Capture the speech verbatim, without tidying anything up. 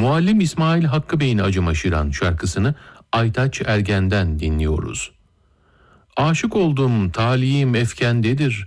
Muallim İsmail Hakkı Bey'in Acımaşıran şarkısını Aytaç Ergen'den dinliyoruz. Aşık oldum talihim efkendedir,